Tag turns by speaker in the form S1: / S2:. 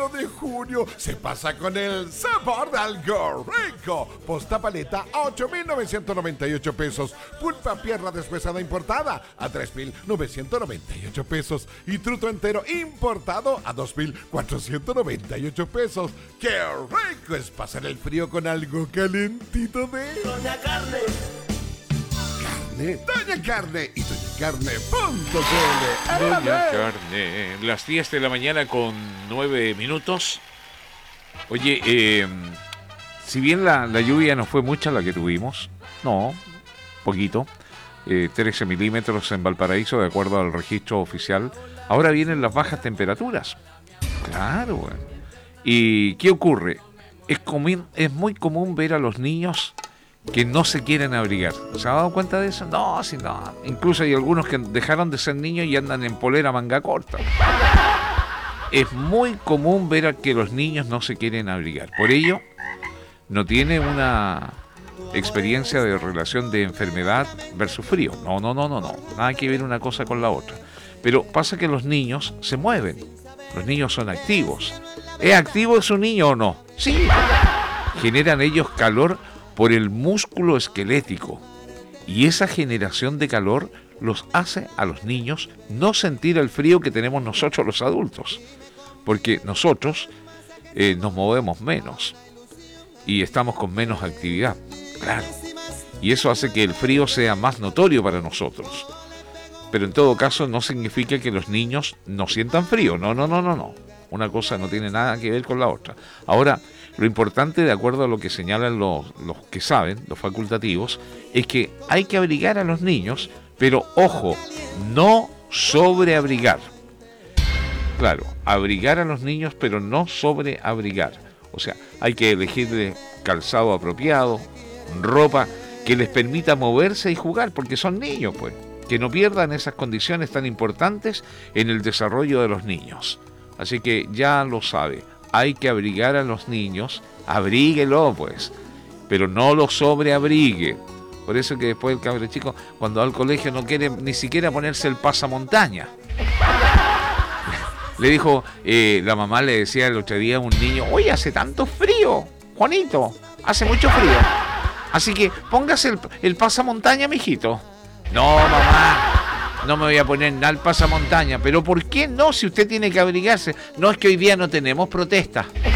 S1: 1 de junio se pasa con el sabor de algo rico. Posta paleta a 8,998 pesos. Pulpa pierna deshuesada importada a 3,998 pesos. Y truto entero importado a 2,498 pesos. ¡Qué rico es pasar el frío con algo calentito de
S2: Doña Carne!
S1: Doña Carne y doñacarne.cl.
S3: Doña Carne, las 10 de la mañana con 9 minutos. Oye, si bien la lluvia no fue mucha la que tuvimos, no, poquito, 13 milímetros en Valparaíso de acuerdo al registro oficial, ahora vienen las bajas temperaturas. Claro, bueno. ¿Y qué ocurre? Es muy común ver a los niños que no se quieren abrigar. ¿Se ha dado cuenta de eso? No, sí, no. Incluso hay algunos que dejaron de ser niños y andan en polera manga corta. Es muy común ver a que los niños no se quieren abrigar. Por ello, no tiene una experiencia de relación de enfermedad versus frío. No. Nada que ver una cosa con la otra. Pero pasa que los niños se mueven. Los niños son activos. ¿Es activo su niño o no? Sí. Generan ellos calor por el músculo esquelético, y esa generación de calor los hace a los niños no sentir el frío que tenemos nosotros los adultos, porque nosotros nos movemos menos y estamos con menos actividad, claro, y eso hace que el frío sea más notorio para nosotros. Pero en todo caso no significa que los niños no sientan frío, no. Una cosa no tiene nada que ver con la otra. Ahora, lo importante, de acuerdo a lo que señalan los que saben, los facultativos, es que hay que abrigar a los niños, pero ojo, no sobreabrigar. Claro, abrigar a los niños, pero no sobreabrigar. O sea, hay que elegir calzado apropiado, ropa que les permita moverse y jugar, porque son niños, pues. Que no pierdan esas condiciones tan importantes en el desarrollo de los niños. Así que ya lo sabe, hay que abrigar a los niños, abríguelo pues, pero no lo sobreabrigue. Por eso que después el cabro chico, cuando va al colegio, no quiere ni siquiera ponerse el pasamontaña. Le dijo, la mamá le decía el otro día a un niño, oye, hace tanto frío, Juanito, hace mucho frío. Así que póngase el pasamontaña, mijito. No, mamá. No me voy a poner nada al pasamontaña. ¿Pero por qué no? Si usted tiene que abrigarse. No, es que hoy día no tenemos protesta.